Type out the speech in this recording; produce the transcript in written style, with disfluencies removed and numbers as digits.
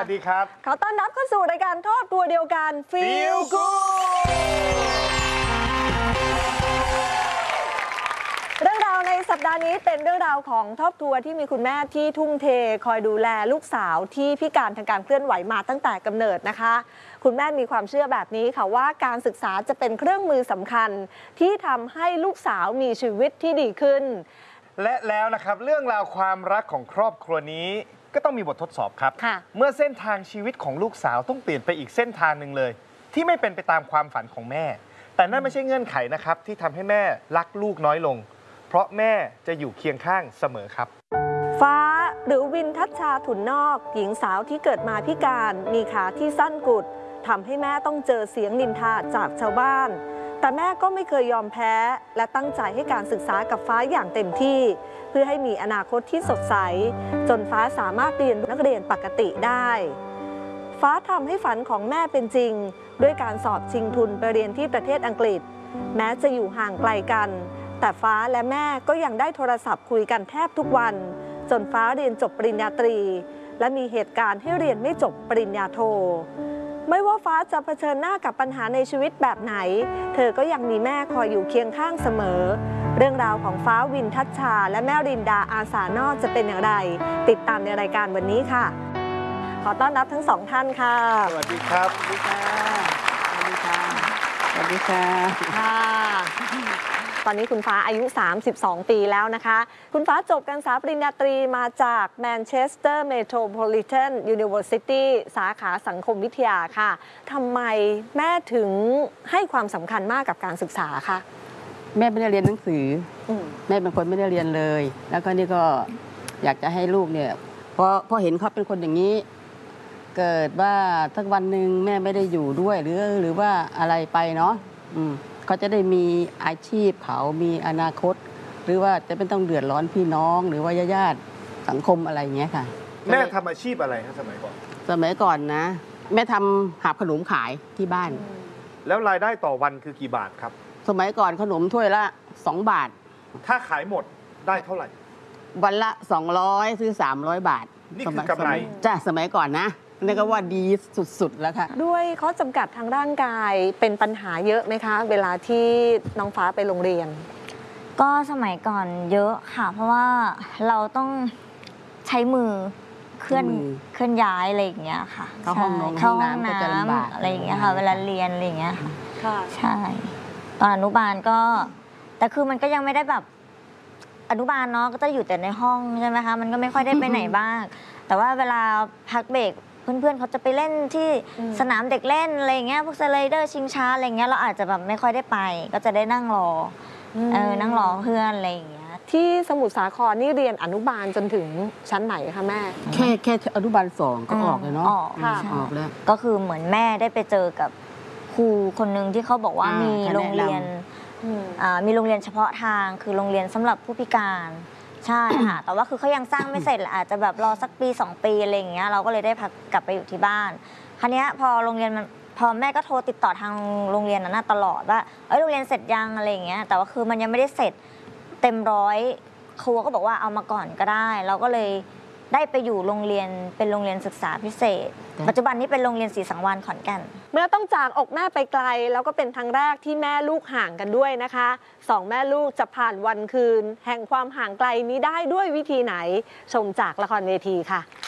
วัสดีครับขอต้อนรับเข้าสู่รายการทอดตัวเดียวกัน Feel Good เรื่องราวในสัปดาห์นี้เป็นเรื่องราวของครอบครัวที่มีคุณแม่ที่ทุ่มเทคอยดูแลลูกสาวที่พิการทางการเคลื่อนไหวมาตั้งแต่กำเนิดนะคะคุณแม่มีความเชื่อแบบนี้ค่ะว่าการศึกษาจะเป็นเครื่องมือสำคัญที่ทำให้ลูกสาวมีชีวิตที่ดีขึ้นและแล้วนะครับเรื่องราวความรักของครอบครัวนี้ก็ต้องมีบททดสอบครับเมื่อเส้นทางชีวิตของลูกสาวต้องเปลี่ยนไปอีกเส้นทางหนึ่งเลยที่ไม่เป็นไปตามความฝันของแม่แต่นั่นไม่ใช่เงื่อนไขนะครับที่ทำให้แม่รักลูกน้อยลงเพราะแม่จะอยู่เคียงข้างเสมอครับฟ้าหรือวินทัชชาถุนนอกหญิงสาวที่เกิดมาพิการมีขาที่สั้นกุดทำให้แม่ต้องเจอเสียงนินทาจากชาวบ้านแต่แม่ก็ไม่เคยยอมแพ้และตั้งใจให้การศึกษากับฟ้าอย่างเต็มที่เพื่อให้มีอนาคตที่สดใสจนฟ้าสามารถเรียนนักเรียนปกติได้ฟ้าทำให้ฝันของแม่เป็นจริงด้วยการสอบชิงทุนไปเรียนที่ประเทศอังกฤษแม้จะอยู่ห่างไกลกันแต่ฟ้าและแม่ก็ยังได้โทรศัพท์คุยกันแทบทุกวันจนฟ้าเรียนจบปริญญาตรีและมีเหตุการณ์ให้เรียนไม่จบปริญญาโทไม่ว่าฟ้าจะเผชิญหน้ากับปัญหาในชีวิตแบบไหนเธอก็ยังมีแม่คอยอยู่เคียงข้างเสมอเรื่องราวของฟ้าวินทัชชาและแม่รินดาอาสานอกจะเป็นอย่างไรติดตามในรายการวันนี้ค่ะขอต้อนรับทั้งสองท่านค่ะสวัสดีครับสวัสดีค่ะสวัสดีค่ะสวัสดีค่ะตอนนี้คุณฟ้าอายุ32ปีแล้วนะคะคุณฟ้าจบการศึกษาปริญญาตรีมาจาก Manchester Metropolitan University สาขาสังคมวิทยาค่ะทำไมแม่ถึงให้ความสำคัญมากกับการศึกษาคะแม่ไม่ได้เรียนหนังสือแม่เป็นคนไม่ได้เรียนเลยแล้วก็นี่ก็อยากจะให้ลูกเนี่ยพอเห็นเขาเป็นคนอย่างนี้เกิดว่าสักวันหนึ่งแม่ไม่ได้อยู่ด้วยหรือว่าอะไรไปเนาะเขาจะได้มีอาชีพเขามีอนาคตหรือว่าจะไม่ต้องเดือดร้อนพี่น้องหรือว่าญาติสังคมอะไรอย่างเงี้ยค่ะแม่ทำอาชีพอะไรครับสมัยก่อนนะแม่ทำหาบขนมขายที่บ้านแล้วรายได้ต่อวันคือกี่บาทครับสมัยก่อนขนมถ้วยละ2 บาทถ้าขายหมดได้เท่าไหร่วันละ200ซื้อ300 บาทนี่คือกำไรจ้ะสมัยก่อนนะนี่ก็ว่าดีสุดๆแล้วค่ะด้วยข้อจำกัดทางร่างกายเป็นปัญหาเยอะไหมคะเวลาที่น้องฟ้าไปโรงเรียนก็สมัยก่อนเยอะค่ะเพราะว่าเราต้องใช้มือเคลื่อนย้ายอะไรอย่างเงี้ยค่ะเข้าห้องน้ำก็จะลำบากอะไรอย่างเงี้ยค่ะเวลาเรียนอะไรอย่างเงี้ยค่ะใช่ตอนอนุบาลก็แต่คือมันก็ยังไม่ได้แบบอนุบาลเนาะก็จะอยู่แต่ในห้องใช่ไหมคะมันก็ไม่ค่อยได้ไปไหนบ้างแต่ว่าเวลาพักเบรกเพื่อนๆเขาจะไปเล่นที่สนามเด็กเล่นอะไรเงี้ยพวกสไลเดอร์ชิงช้าอะไรเงี้ยเราอาจจะแบบไม่ค่อยได้ไปก็จะได้นั่งรอนั่งรอเพื่อนอะไรอย่างเงี้ยที่สมุทรสาครนี่เรียนอนุบาลจนถึงชั้นไหนคะแม่แค่อนุบาล2ก็ออกเลยเนาะออกแล้วก็คือเหมือนแม่ได้ไปเจอกับครูคนหนึ่งที่เขาบอกว่ามีโรงเรียนเฉพาะทางคือโรงเรียนสำหรับผู้พิการใช่ค่ะแต่ว่าคือเขายังสร้างไม่เสร็จอาจจะแบบรอสักปี2 ปีอะไรอย่างเงี้ยเราก็เลยได้พักกลับไปอยู่ที่บ้านคราวนี้พอโรงเรียนมันพอแม่ก็โทรติดต่อทางโรงเรียนนั้นตลอดว่าโรงเรียนเสร็จยังอะไรอย่างเงี้ยแต่ว่าคือมันยังไม่ได้เสร็จเต็มร้อยครูก็บอกว่าเอามาก่อนก็ได้เราก็เลยได้ไปอยู่โรงเรียนเป็นโรงเรียนศึกษาพิเศษปัจจุบันนี้เป็นโรงเรียนศรีสังวาลขอนแก่นเมื่อต้องจากอกแม่ไปไกลแล้วก็เป็นครั้งแรกที่แม่ลูกห่างกันด้วยนะคะ2 แม่ลูกจะผ่านวันคืนแห่งความห่างไกลนี้ได้ด้วยวิธีไหนชมจากละครเวทีค่ะ